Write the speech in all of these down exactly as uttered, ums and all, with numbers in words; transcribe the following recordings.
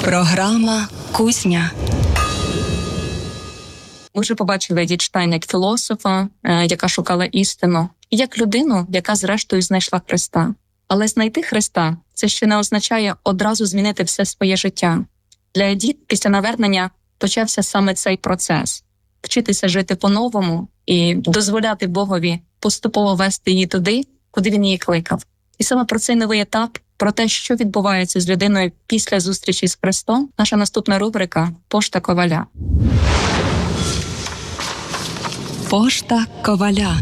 Програма «Кузня». Ми вже побачили Едіт Штайн як філософа, яка шукала істину, і як людину, яка зрештою знайшла Христа. Але знайти Христа – це ще не означає одразу змінити все своє життя. Для Едіт після навернення почався саме цей процес – вчитися жити по-новому і дозволяти Богові поступово вести її туди, куди він її кликав. І саме про цей новий етап, про те, що відбувається з людиною після зустрічі з Христом, наша наступна рубрика «Пошта Коваля». Пошта Коваля.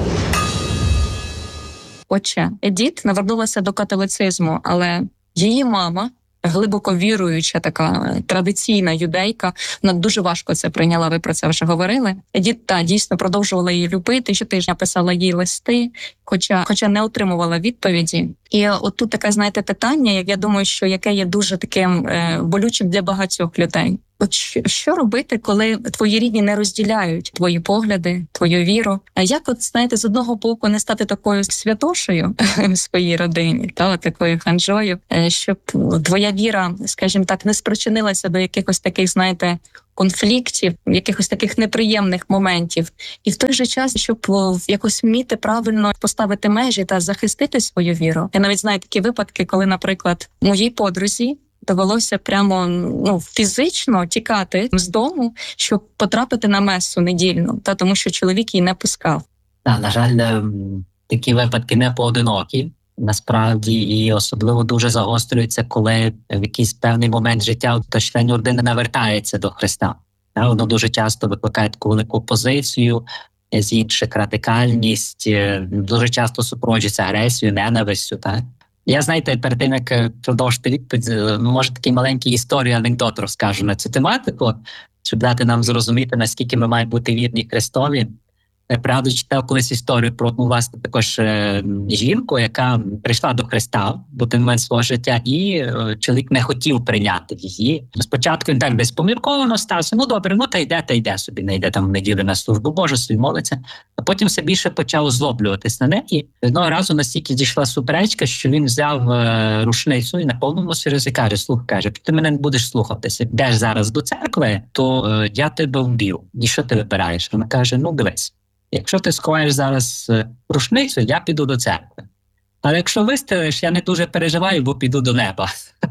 Отже, Едіт навернулася до католицизму, але її мама, глибоко віруюча, така традиційна юдейка, вона дуже важко це прийняла, ви про це вже говорили. Едіт, та, дійсно продовжувала її любити, щотижня писала їй листи, хоча, хоча не отримувала відповіді. І от тут таке, знаєте, питання, як я думаю, що яке є дуже таким е, болючим для багатьох людей. От що, що робити, коли твої рідні не розділяють твої погляди, твою віру? А як, от, знаєте, з одного боку не стати такою святошею в своїй родині, та, такою ханжою, щоб твоя віра, скажімо так, не спричинилася до якихось таких, знаєте, конфліктів, якихось таких неприємних моментів. І в той же час, щоб якось вміти правильно поставити межі та захистити свою віру. Я навіть знаю такі випадки, коли, наприклад, моїй подрузі довелося прямо ну, фізично тікати з дому, щоб потрапити на месу недільну, та тому що чоловік її не пускав. Так, на жаль, такі випадки не поодинокі. Насправді, і особливо дуже загострюється, коли в якийсь певний момент життя та член родини навертається до Христа. Воно дуже часто викликає таку велику позицію, з інших радикальність, дуже часто супроводжується агресією, ненавистю. Так? Я, знаєте, перед тим, як продовжити відповідь, може такий маленький історію, анекдот розкажу на цю тематику, щоб дати нам зрозуміти, наскільки ми маємо бути вірні Христові. Правда, читав колись історію про одну, власне, також е, жінку, яка прийшла до Христа в один момент свого життя, і е, чоловік не хотів прийняти її. Спочатку він так десь помірковано стався, ну добре, ну та йде, та йде собі, не йде там в неділю на службу Божу, собі молиться. А потім все більше почав озлоблюватись на неї. Одного разу настільки дійшла суперечка, що він взяв е, рушницю і на повному серйозі каже, слух, каже, ти мене не будеш слухатися, йдеш зараз до церкви, то е, я тебе вб'ю. І що ти вибираєш? Вона каже, ну дивись. Якщо ти сховаєш зараз рушницю, я піду до церкви. Але якщо вистрелиш, я не дуже переживаю, бо піду до неба.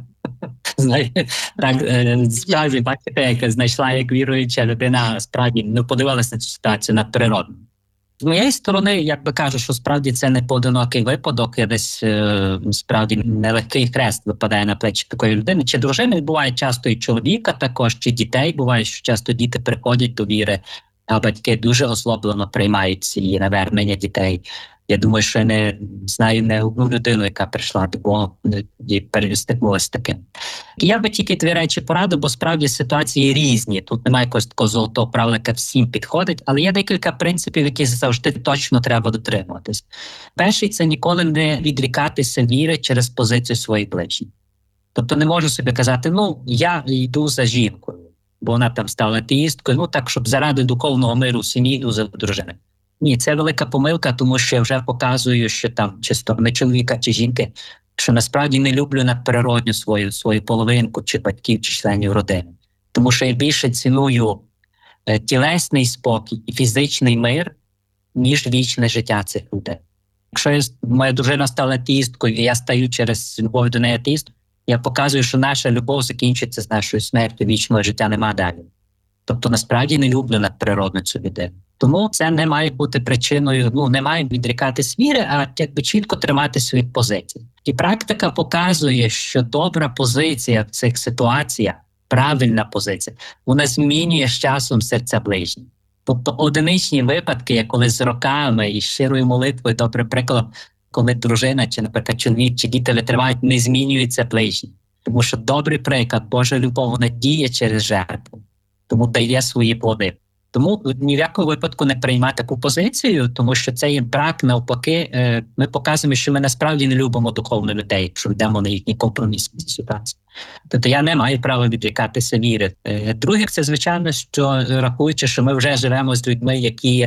Так, справді, бачите, як знайшла, як віруюча людина, справді, не подивилася на цю ситуацію надприродно. З моєї сторони, як би кажу, що справді це не поодинокий випадок, я десь справді нелегкий хрест випадає на плечі такої людини. Чи дружини буває часто і чоловіка також, чи дітей буває, що часто діти приходять до віри, а батьки дуже озлоблено приймають ці навернення дітей. Я думаю, що я не знаю не одну людину, яка прийшла до Бога і перестикнулася таким. Я би тільки дві речі порадив, бо справді ситуації різні. Тут немає якогось такого золотого правила, яке всім підходить, але є декілька принципів, які завжди точно треба дотримуватись. Перший – це ніколи не відрікатися віри через позицію своїх ближніх. Тобто не можу собі казати, ну, я йду за жінкою, бо вона там стала атеїсткою, ну так, щоб заради духовного миру в сім'ї йду за дружиною. Ні, це велика помилка, тому що я вже показую, що там, чи сторони чоловіка, чи жінки, що насправді не люблю надприродню свою, свою половинку, чи батьків, чи членів родини. Тому що я більше ціную е, тілесний спокій і фізичний мир, ніж вічне життя цих людей. Якщо я, моя дружина стала атеїсткою, і я стаю через любов до неї атеїстом, я показую, що наша любов закінчиться з нашою смертю, вічного життя нема далі. Тобто, насправді, не люблю надприродну цю людину. Тому це не має бути причиною, ну, не має відрікатись віри, а якби чітко тримати свої позиції. І практика показує, що добра позиція в цих ситуаціях, правильна позиція, вона змінює з часом серця ближніх. Тобто, одиничні випадки, як коли з роками і щирою молитвою, добре прикладом, коли дружина, чи, наприклад, чоловік, чи діти витривають, не змінюється ближні. Тому що добрий приклад, Божа любов, вона діє через жертву. Тому дає свої плоди. Тому ні в якому випадку не приймати таку позицію, тому що це є брак, навпаки. Ми показуємо, що ми насправді не любимо духовно людей, якщо йдемо на їхні компромісні ситуації. Тобто я не маю права відрікатися віри. Друге, це звичайно, що рахуючи, що ми вже живемо з людьми, які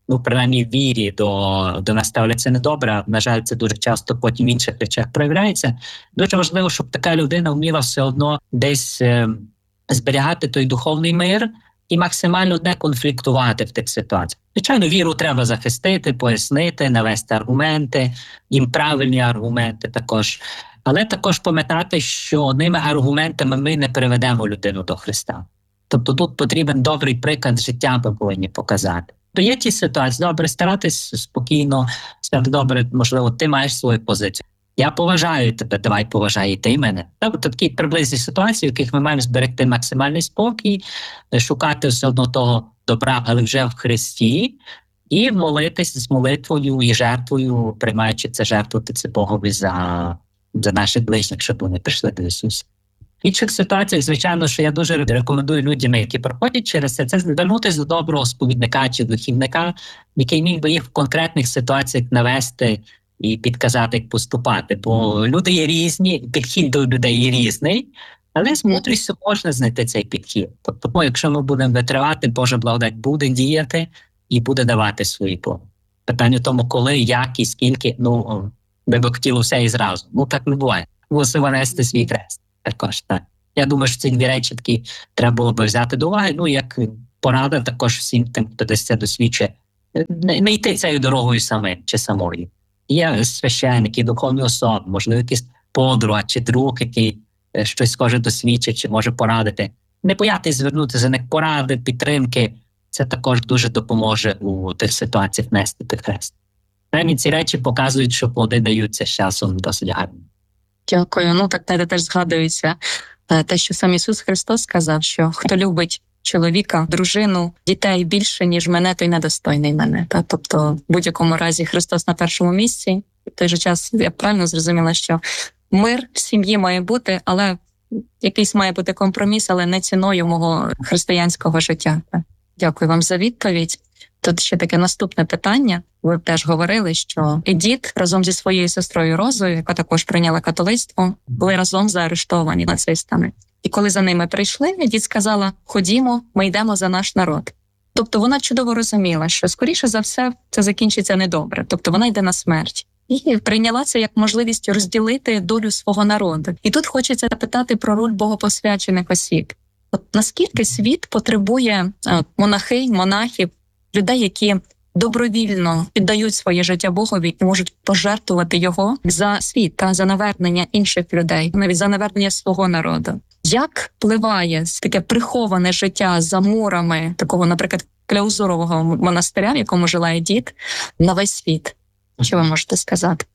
ну, принаймні, вірі до, до нас ставляться недобре, а, на жаль, це дуже часто потім в інших речах проявляється. Дуже важливо, щоб така людина вміла все одно десь е, зберігати той духовний мир і максимально не конфліктувати в тих ситуаціях. Звичайно, віру треба захистити, пояснити, навести аргументи, їм правильні аргументи також. Але також пам'ятати, що одними аргументами ми не приведемо людину до Христа. Тобто тут потрібен добрий приклад життя, ми повинні показати. То є ті ситуації, добре, старатись спокійно, сказати, добре, можливо, ти маєш свою позицію. Я поважаю тебе, давай поважай і ти мене. Тобто такі приблизні ситуації, в яких ми маємо зберегти максимальний спокій, шукати все одно того добра, але вже в Христі, і молитись з молитвою і жертвою, приймаючи це, жертвувати це Богові за, за наших ближніх, щоб вони прийшли до Ісуса. В інших ситуаціях, звичайно, що я дуже рекомендую людям, які проходять через це, це звернутися до доброго сповідника чи духівника, який міг би їх в конкретних ситуаціях навести і підказати, як поступати. Бо люди є різні, підхід до людей є різний, але з мудрістю можна знайти цей підхід. Тобто, якщо ми будемо витривати, Божа благодать буде діяти і буде давати свої плоди. Питання в тому, коли, як і скільки, ну, ми б хотіли все і зразу. Ну, так не буває. Мусимо нести свій хрест. Також, так. Я думаю, що ці дві речі такі треба було б взяти до уваги. Ну, як порада також всім тим, хто десь це досвідчує, не, не йти цією дорогою самим чи самою. Є священники, духовні особи, можливо, якийсь подруга чи друг, який щось схоже досвідчить, чи може порадити. Не боятись звернути за них поради, підтримки. Це також дуже допоможе у тих ситуаціях нести той хрест. Навіть ці речі показують, що плоди даються з часом досить гарно. Дякую. Ну, так мене теж згадується те, що сам Ісус Христос сказав, що хто любить чоловіка, дружину, дітей більше, ніж мене, той недостойний мене. Та? Тобто, в будь-якому разі Христос на першому місці. В той же час я правильно зрозуміла, що мир в сім'ї має бути, але якийсь має бути компроміс, але не ціною мого християнського життя. Та? Дякую вам за відповідь. Тут ще таке наступне питання. Ви теж говорили, що Едіт разом зі своєю сестрою Розою, яка також прийняла католицтво, були разом заарештовані нацистами. І коли за ними прийшли, Едіт сказала: ходімо, ми йдемо за наш народ. Тобто вона чудово розуміла, що скоріше за все це закінчиться недобре. Тобто вона йде на смерть. І прийняла це як можливість розділити долю свого народу. І тут хочеться запитати про роль богопосвячених осіб. От наскільки світ потребує монахинь, монахів, людей, які добровільно піддають своє життя Богові і можуть пожертвувати його за світ та за навернення інших людей, навіть за навернення свого народу. Як впливає таке приховане життя за мурами такого, наприклад, Кляузурового монастиря, в якому жила Едіт, на весь світ? Що ви можете сказати?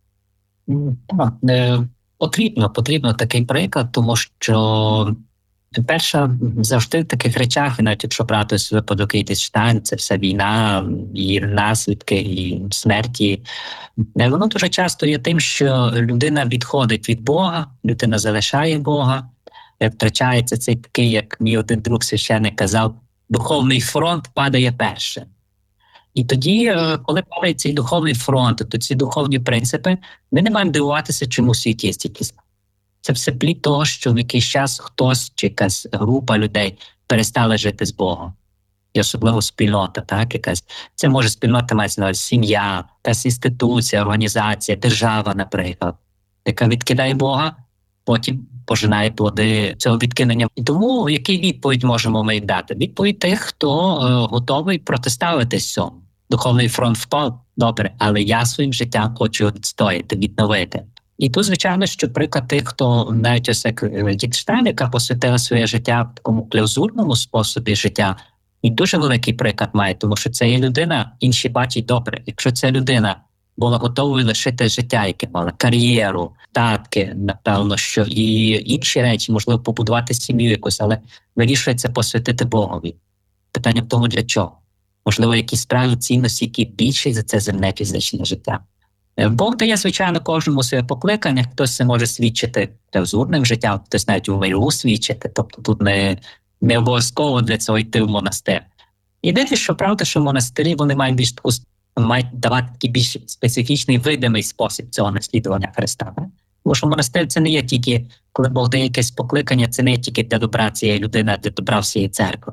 Так, е, потрібно, потрібно такий приклад, тому що перше, завжди в таких речах, навіть якщо брати випадок Ейдельштейн, це вся війна, і наслідки, і смерті. Воно дуже часто є тим, що людина відходить від Бога, людина залишає Бога, втрачається цей такий, як мій один друг священник казав, духовний фронт падає першим. І тоді, коли падає цей духовний фронт, то ці духовні принципи, ми не маємо дивуватися, чому в світі є стільки зла. Це все плід того, що в якийсь час хтось чи якась група людей перестали жити з Богом. І особливо спільнота, так, якась. Це може спільнота мається на увазі сім'я, якась інституція, організація, держава, наприклад, яка відкидає Бога, потім пожинає плоди цього відкидання. І тому який відповідь можемо ми дати? Відповідь тих, хто е, готовий протиставитись цьому. Духовний фронт впав, добре, але я своїм життям хочу відстояти, відновити. І тут, звичайно, що приклад тих, хто навіть ось як Ейдельштейн, яка посвятила своє життя в такому клаузурному способі життя, і дуже великий приклад має, тому що це є людина, інші бачать добре. Якщо ця людина була готовою лишити життя, яке мала кар'єру, статки, напевно, що і інші речі, можливо, побудувати сім'ю якусь, але вирішує це посвятити Богові. Питання в тому, для чого? Можливо, якісь справи цінності, які більші за це земне фізичне життя. Бог дає, звичайно, кожному своє покликання, хтось це може свідчити клаузурним життям, хтось навіть у миру свідчити, тобто тут не, не обов'язково для цього йти в монастир. Єдине, що правда, що монастирі, вони мають більш таку, мають давати такий більш специфічний, видимий спосіб цього наслідування Христа. Тому що монастир це не є тільки, коли Бог дає якесь покликання, це не є тільки для добра цієї людини, а для добра всієї церкви.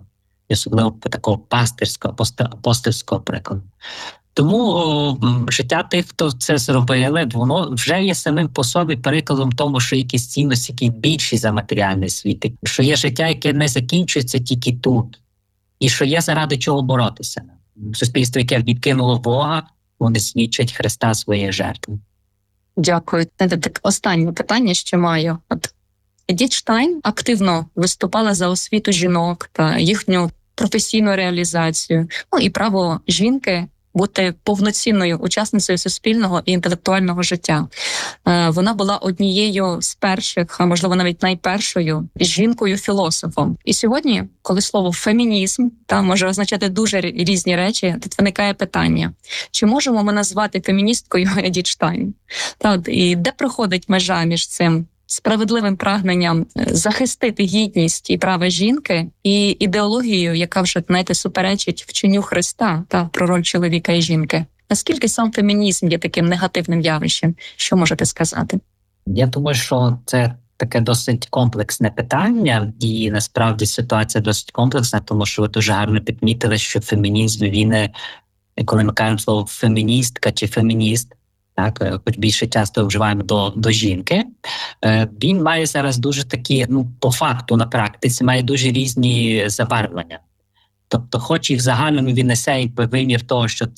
і особливо такого пастирського, апост- апостольського прикладу. Тому о, м, життя тих, хто це зробили, воно вже є самим по собі перекладом тому, що якісь цінності, які більші за матеріальний світ, що є життя, яке не закінчується тільки тут, і що є заради чого боротися. Суспільство, яке відкинуло Бога, вони свідчать Христа своєї жертви. Дякую. Знаєте, так, останнє питання, що маю. От Едіт Штайн активно виступала за освіту жінок та їхню професійну реалізацію, ну і право жінки бути повноцінною учасницею суспільного і інтелектуального життя. Е, Вона була однією з перших, а можливо навіть найпершою жінкою-філософом. І сьогодні, коли слово фемінізм та може означати дуже різні речі, тут виникає питання: чи можемо ми назвати феміністкою Едіт Штайн? Та от, і де проходить межа між цим справедливим прагненням захистити гідність і права жінки і ідеологією, яка вже, знаєте, суперечить вченню Христа та про роль чоловіка і жінки? Наскільки сам фемінізм є таким негативним явищем? Що можете сказати? Я думаю, що це таке досить комплексне питання, і насправді ситуація досить комплексна, тому що ви дуже гарно підмітили, що фемінізм, він, е, коли ми кажемо слово феміністка чи фемініст, так, хоч більше часто вживаємо до, до жінки, е, він має зараз дуже такі, ну, по факту, на практиці, має дуже різні забарвлення. Тобто, хоч і в загальному він несе якби вимір того, що